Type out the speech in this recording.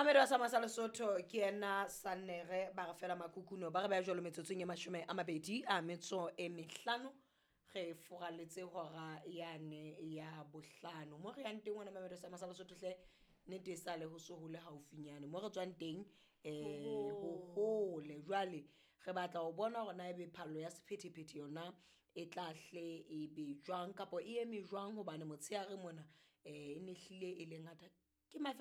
Mamelo wa Sama sa Lesotho ke ena Sanere ba re fela makukuno ba re ba jolo metsotsong ya 25 re furaletse hora yane ya bohlano mo re yang teng wena Mamelo wa Sama sa Lesotho hle nete sa le ho sohole haufinyane mo re tswang teng ho hole jwale re batla ho bona hore na ebe phallo ya sephetephete yona e tla hle e be jwang kapo e eme jwang hobane motsheare mona e ne hlile e le ngata ke